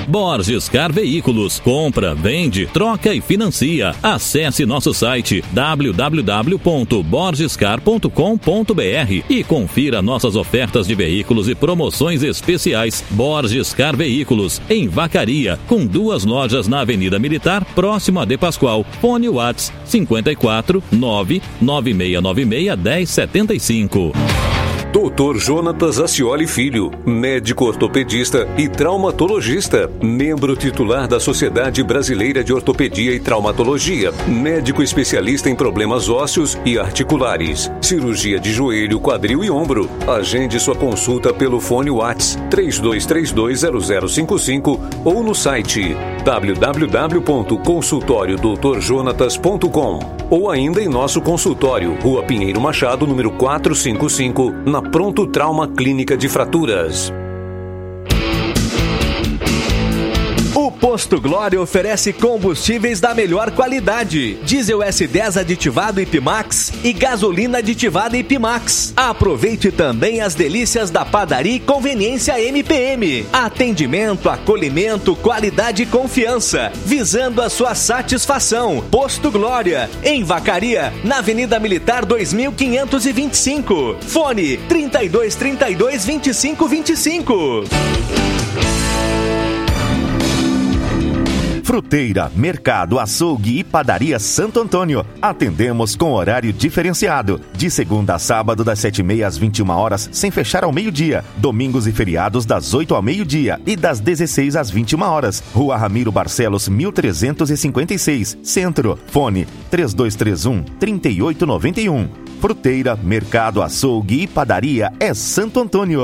Borges Car Veículos. Compra, vende, troca e financia. Acesse nosso site www.borgescar.com.br e confira nossas ofertas de veículos e promoções especiais. Borges Car Veículos, em Vacaria, com 2 lojas na Avenida Militar, próximo a De Pascoal. Fone WhatsApp 54 99696 1075. Dr. Jonatas Ascioli Filho, médico ortopedista e traumatologista, membro titular da Sociedade Brasileira de Ortopedia e Traumatologia, médico especialista em problemas ósseos e articulares, cirurgia de joelho, quadril e ombro. Agende sua consulta pelo fone WhatsApp 32320055 ou no site www.consultoriodrjonatas.com ou ainda em nosso consultório, Rua Pinheiro Machado, número 455, na Pronto Trauma Clínica de Fraturas. O Posto Glória oferece combustíveis da melhor qualidade. Diesel S10 aditivado Ipimax e gasolina aditivada Ipimax. Aproveite também as delícias da padaria e conveniência MPM. Atendimento, acolhimento, qualidade e confiança, visando a sua satisfação. Posto Glória, em Vacaria, na Avenida Militar 2525. Fone 3232 2525. Fruteira, Mercado, Açougue e Padaria Santo Antônio. Atendemos com horário diferenciado. De segunda a sábado, das 7h30 às 21 horas, sem fechar ao meio-dia. Domingos e feriados, das 8 ao meio-dia e das 16 às 21 horas. Rua Ramiro Barcelos, 1356, Centro. Fone 3231-3891. Fruteira, Mercado, Açougue e Padaria é Santo Antônio.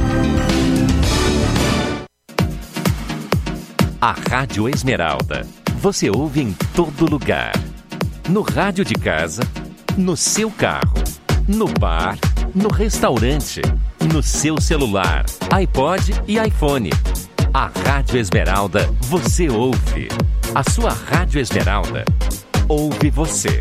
A Rádio Esmeralda. Você ouve em todo lugar. No rádio de casa, no seu carro, no bar, no restaurante, no seu celular, iPod e iPhone. A Rádio Esmeralda você ouve. A sua Rádio Esmeralda ouve você.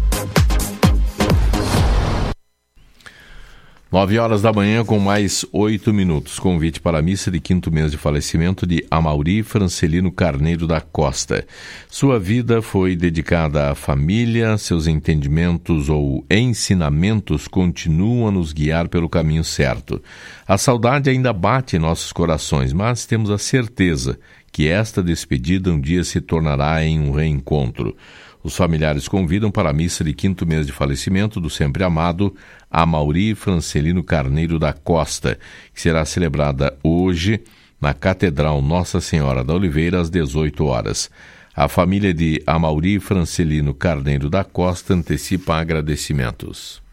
9h da manhã com mais 8 minutos. Convite para a missa de 5º mês de falecimento de Amaury Francelino Carneiro da Costa. Sua vida foi dedicada à família, seus entendimentos ou ensinamentos continuam a nos guiar pelo caminho certo. A saudade ainda bate em nossos corações, mas temos a certeza que esta despedida um dia se tornará em um reencontro. Os familiares convidam para a missa de 5º mês de falecimento do sempre amado Amaury Francelino Carneiro da Costa, que será celebrada hoje na Catedral Nossa Senhora da Oliveira, às 18 horas. A família de Amaury Francelino Carneiro da Costa antecipa agradecimentos.